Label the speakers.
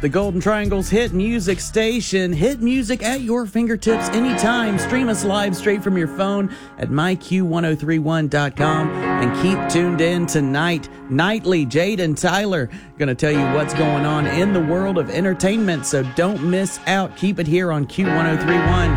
Speaker 1: The Golden Triangle's hit music station. Hit music at your fingertips anytime. Stream us live straight from your phone at myq1031.com. And keep tuned in tonight. Nightly, Jade and Tyler going to tell you what's going on in the world of entertainment. So don't miss out. Keep it here on Q1031.